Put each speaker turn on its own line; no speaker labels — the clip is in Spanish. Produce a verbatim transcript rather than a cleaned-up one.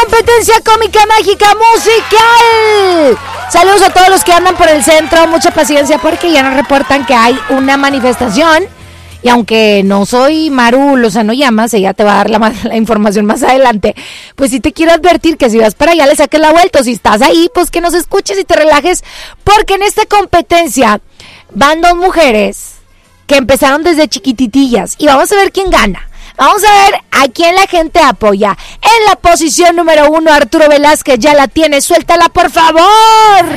competencia cómica, mágica, musical. Saludos a todos los que andan por el centro, mucha paciencia porque ya nos reportan que hay una manifestación. Y aunque no soy Maru Lozano Llamas, ella te va a dar la, la información más adelante, pues sí te quiero advertir que si vas para allá le saques la vuelta, o si estás ahí, pues que nos escuches y te relajes, porque en esta competencia van dos mujeres que empezaron desde chiquititillas y vamos a ver quién gana. Vamos a ver a quién la gente apoya. En la posición número uno, Arturo Velázquez, ya la tiene, suéltala por favor.